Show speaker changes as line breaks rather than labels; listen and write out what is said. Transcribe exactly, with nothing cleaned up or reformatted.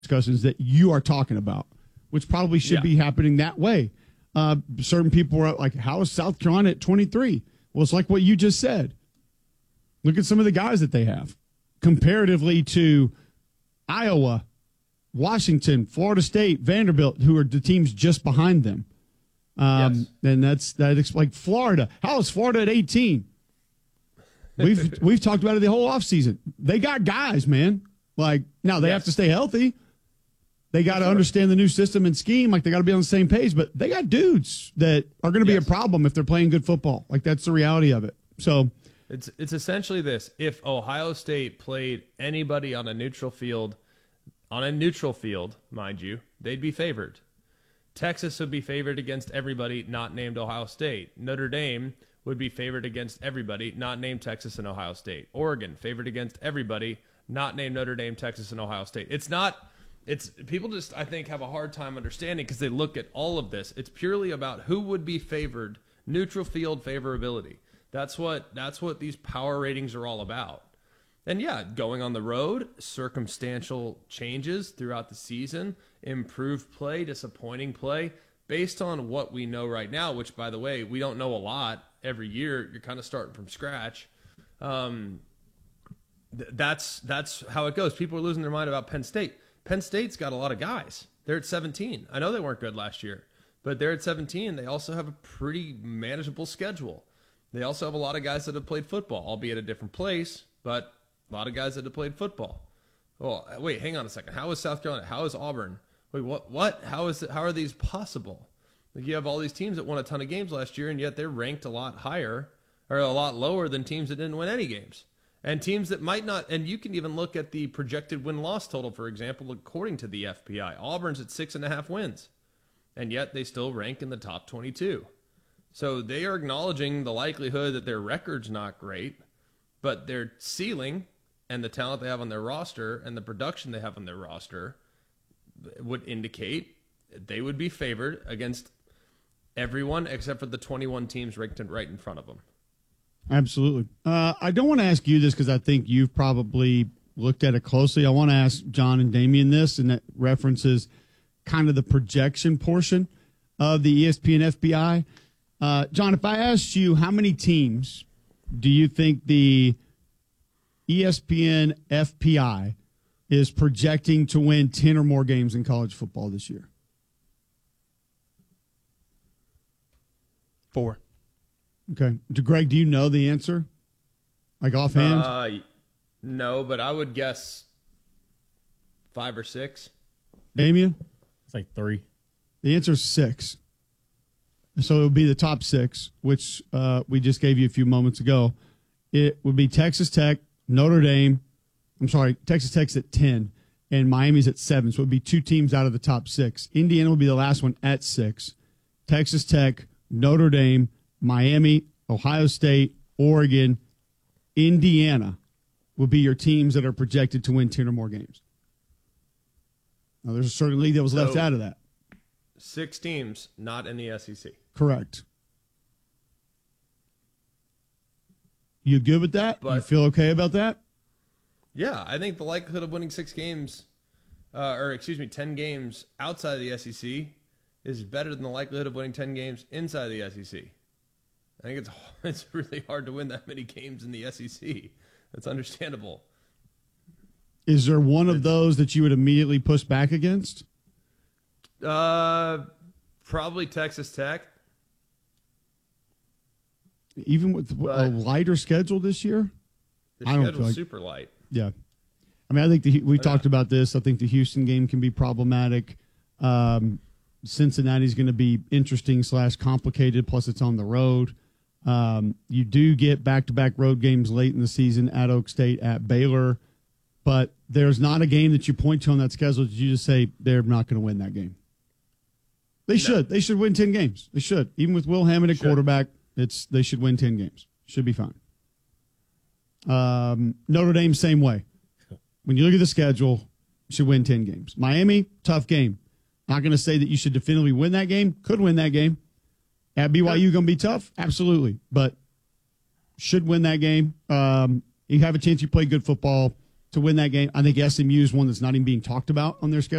discussions that you are talking about, which probably should
Yeah.
be happening that way. Uh, certain people were like, how is South Carolina at twenty-three? Well, it's like what you just said. Look at some of the guys that they have comparatively to Iowa, Washington, Florida State, Vanderbilt, who are the teams just behind them. Um,
Yes.
And that's that. It's like Florida. How is Florida at eighteen? We've we've talked about it the whole offseason. They got guys, man. Like now they
Yes.
have to stay healthy. They got to
sure.
understand the new system and scheme. Like they got to be on the same page. But they got dudes that are going to be
Yes.
a problem if they're playing good football. Like that's the reality of it. So
It's it's essentially this. If Ohio State played anybody on a neutral field, on a neutral field, mind you, they'd be favored. Texas would be favored against everybody not named Ohio State. Notre Dame would be favored against everybody not named Texas and Ohio State. Oregon favored against everybody not named Notre Dame, Texas, and Ohio State. It's not it's people just I think have a hard time understanding because they look at all of this. It's purely about who would be favored, neutral field favorability. That's what that's what these power ratings are all about. And yeah, going on the road, circumstantial changes throughout the season, improved play, disappointing play, based on what we know right now, which, by the way, we don't know a lot. Every year, you're kind of starting from scratch. Um, th- that's that's how it goes. People are losing their mind about Penn State. Penn State's got a lot of guys. They're at seventeen. I know they weren't good last year, but they're at seventeen. They also have a pretty manageable schedule. They also have a lot of guys that have played football, albeit at a different place, but a lot of guys that have played football. Oh, wait, hang on a second. How is South Carolina? How is Auburn? Wait, what? What? How is it? How are these possible? Like you have all these teams that won a ton of games last year, and yet they're ranked a lot higher or a lot lower than teams that didn't win any games, and teams that might not. And you can even look at the projected win-loss total, for example, according to the F P I. Auburn's at six and a half wins, and yet they still rank in the top twenty-two. So they are acknowledging the likelihood that their record's not great, but their ceiling and the talent they have on their roster and the production they have on their roster would indicate they would be favored against everyone except for the twenty-one teams ranked right in front of them.
absolutely. Uh, I don't want to ask you this because I think you've probably looked at it closely. I want to ask John and Damian this, and that references kind of the projection portion of the E S P N F P I. Uh, John, if I asked you how many teams do you think the E S P N F P I is projecting to win ten or more games in college football this year?
Four.
Okay. Do, Greg, do you know the answer? Like offhand?
Uh, no, but I would guess five or six.
Damien?
It's like three.
The answer is six. So it would be the top six, which uh, we just gave you a few moments ago. It would be Texas Tech, Notre Dame. I'm sorry, Texas Tech's at ten, and Miami's at seven. So it would be two teams out of the top six. Indiana would be the last one at six. Texas Tech, Notre Dame, Miami, Ohio State, Oregon, Indiana would be your teams that are projected to win ten or more games. Now, there's a certain league that was left
So-
out of that.
Six teams, not in the S E C.
Correct. You good with that?
But-
you feel okay about that?
Yeah, I think the likelihood of winning six games, uh, or excuse me, ten games outside of the S E C is better than the likelihood of winning ten games inside the S E C. I think it's it's really hard to win that many games in the S E C. That's understandable.
Is there one of those that you would immediately push back against?
Uh, probably Texas Tech.
Even with a
But-
lighter schedule this year?
The
I don't
schedule's
feel like-
super light.
Yeah. I mean, I think the, we
yeah.
talked about this. I think the Houston game can be problematic. Um, Cincinnati's going to be interesting slash complicated, plus it's on the road. Um, you do get back-to-back road games late in the season at Oak State, at Baylor, but there's not a game that you point to on that schedule that you just say they're not going to win that game. They should. They should win ten games. They should. Even with Will Hammond at
Should.
quarterback, it's they should win ten games. Should be fine. Um, Notre Dame, same way. When you look at the schedule, you should win ten games. Miami, tough game. Not going to say that you should definitively win that game. Could win that game. At B Y U, going to be tough? Absolutely. But should win that game. Um, you have a chance you play good football. to win that game. I think S M U is one that's not even being talked about on their schedule.